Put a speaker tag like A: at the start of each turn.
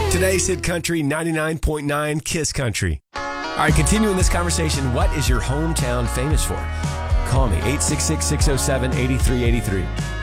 A: Today's Hit Country 99.9 Kiss Country. All right, continuing this conversation, what is your hometown famous for? Call me, 866-607-8383.